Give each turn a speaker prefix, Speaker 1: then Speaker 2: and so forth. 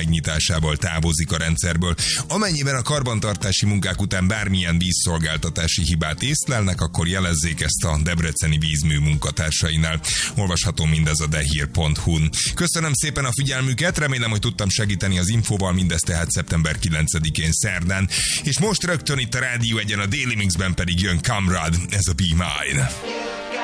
Speaker 1: megnyitásával távozik a rendszerből. Amennyiben a karbantartási munkák után bármilyen vízszolgáltatási hibát észlelnek, akkor jelezzék ezt a debreceni vízmű munkatársainál. Olvasható mindez a dehír.hu-n. Köszönöm szépen a figyelmüket, remélem, hogy tudtam segíteni az infóval, mindez tehát szeptember 9-én szerdán. És most rögtön itt a Rádió Egyen, a Daily Mixben pedig jön Kamrad, ez a Be Mine.